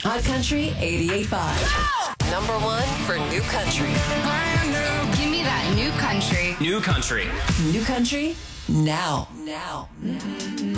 Hot Country 88.5. Number one for new country. Give me that new country. New country. New country now.